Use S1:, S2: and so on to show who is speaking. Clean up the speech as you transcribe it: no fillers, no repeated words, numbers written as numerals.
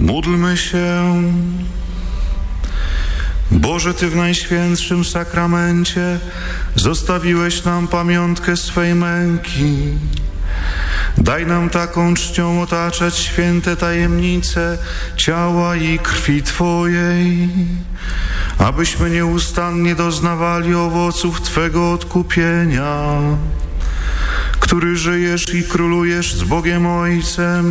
S1: Módlmy się. Boże, Ty w Najświętszym Sakramencie zostawiłeś nam pamiątkę swej męki. Daj nam taką czcią otaczać święte tajemnice ciała i krwi Twojej, abyśmy nieustannie doznawali owoców Twego odkupienia, który żyjesz i królujesz z Bogiem Ojcem